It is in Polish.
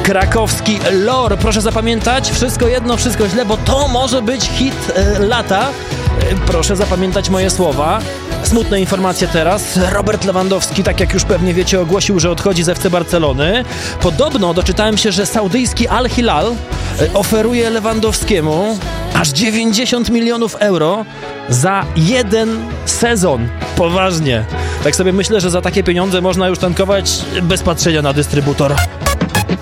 krakowski Lor. Proszę zapamiętać, wszystko jedno, wszystko źle, bo to może być hit lata. Proszę zapamiętać moje słowa. Smutne informacje teraz. Robert Lewandowski, tak jak już pewnie wiecie, ogłosił, że odchodzi z FC Barcelony. Podobno doczytałem się, że saudyjski Al Hilal oferuje Lewandowskiemu aż 90 milionów euro za jeden sezon. Poważnie. Tak sobie myślę, że za takie pieniądze można już tankować bez patrzenia na dystrybutor.